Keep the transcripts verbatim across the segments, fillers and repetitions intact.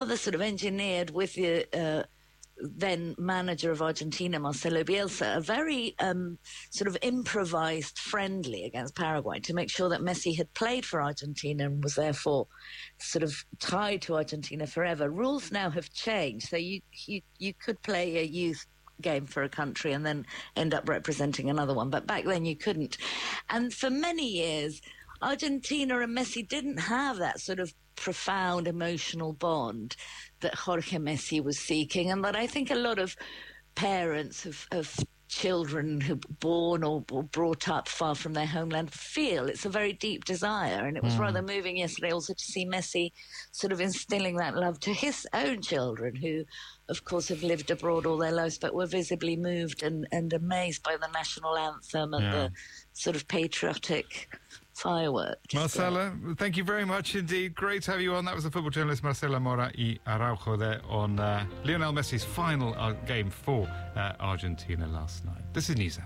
rather sort of engineered with the uh, then manager of Argentina, Marcelo Bielsa, a very um, sort of improvised friendly against Paraguay to make sure that Messi had played for Argentina and was therefore sort of tied to Argentina forever. Rules now have changed, so you you, you could play a youth game for a country and then end up representing another one, but back then you couldn't. And for many years, Argentina and Messi didn't have that sort of profound emotional bond that Jorge Messi was seeking, and that I think a lot of parents of, of children who were born or, or brought up far from their homeland feel. It's a very deep desire, and it was mm. rather moving yesterday also to see Messi sort of instilling that love to his own children, who of course have lived abroad all their lives but were visibly moved and, and amazed by the national anthem and yeah. the sort of patriotic fireworks. Marcela, thank you very much indeed. Great to have you on. That was the football journalist Marcela Mora y Araujo there on uh, Lionel Messi's final uh, game for uh, Argentina last night. This is NewsHour.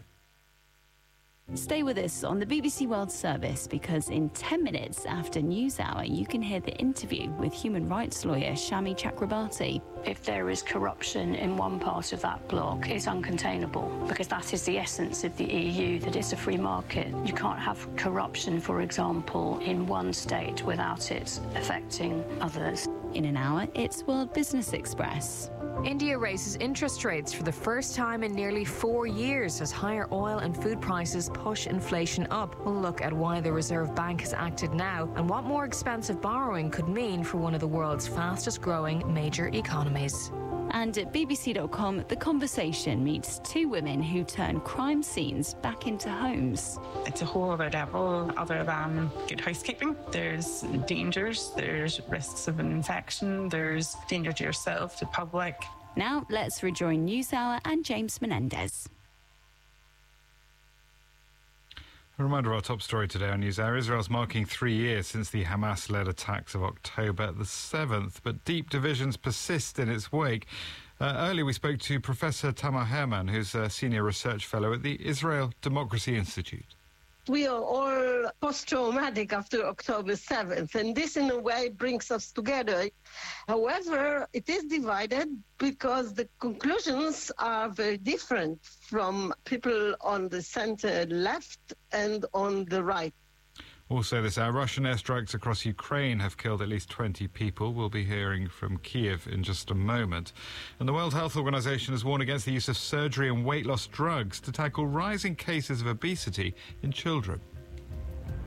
Stay with us on the B B C World Service, because in ten minutes after NewsHour, you can hear the interview with human rights lawyer Shami Chakrabarti. If there is corruption in one part of that bloc, it's uncontainable, because that is the essence of the E U, that it's a free market. You can't have corruption, for example, in one state without it affecting others. In an hour, it's World Business Express. India raises interest rates for the first time in nearly four years as higher oil and food prices push inflation up. We'll look at why the Reserve Bank has acted now and what more expensive borrowing could mean for one of the world's fastest growing major economies. And at B B C dot com, The Conversation meets two women who turn crime scenes back into homes. It's a whole other level other than good housekeeping. There's dangers, there's risks of infection, there's danger to yourself, to public. Now let's rejoin NewsHour and James Menendez. A reminder of our top story today on NewsHour. Israel's marking three years since the Hamas-led attacks of October the seventh, but deep divisions persist in its wake. Uh, earlier we spoke to Professor Tamar Herman, who's a senior research fellow at the Israel Democracy Institute. We are all post-traumatic after October seventh, and this in a way brings us together. However, it is divided because the conclusions are very different from people on the center left and on the right. Also this hour, Russian airstrikes across Ukraine have killed at least twenty people. We'll be hearing from Kiev in just a moment. And the World Health Organization has warned against the use of surgery and weight loss drugs to tackle rising cases of obesity in children.